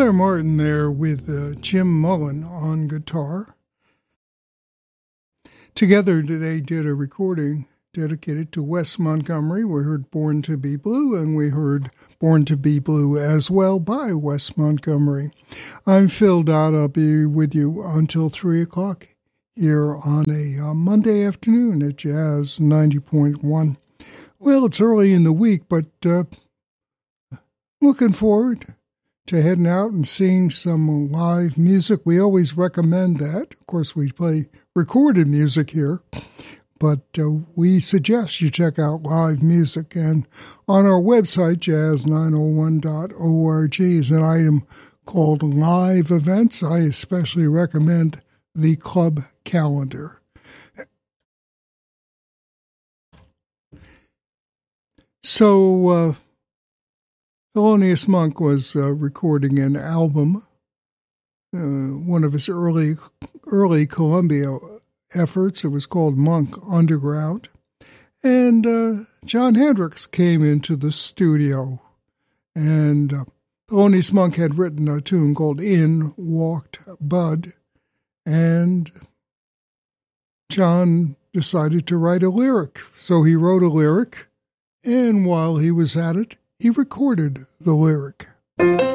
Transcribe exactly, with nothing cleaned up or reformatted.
Claire Martin there with uh, Jim Mullen on guitar. Together they did a recording dedicated to Wes Montgomery. We heard Born to Be Blue, and we heard Born to Be Blue as well by Wes Montgomery. I'm Phil Dodd. I'll be with you until three o'clock here on a uh, Monday afternoon at Jazz ninety point one. Well, it's early in the week, but uh, looking forward to heading out and seeing some live music. We always recommend that. Of course, we play recorded music here, but uh, we suggest you check out live music. And on our website, jazz nine oh one dot org, is an item called Live Events. I especially recommend the club calendar. So, uh, Thelonious Monk was uh, recording an album, uh, one of his early early Columbia efforts. It was called Monk Underground. And uh, John Hendricks came into the studio, and uh, Thelonious Monk had written a tune called In Walked Bud, and John decided to write a lyric. So he wrote a lyric, and while he was at it, he recorded the lyric.